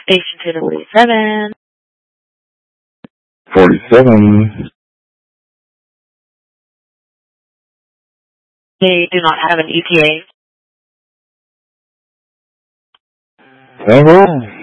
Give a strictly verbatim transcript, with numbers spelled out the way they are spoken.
Station two forty-seven. forty-seven. They do not have an E T A. Tango.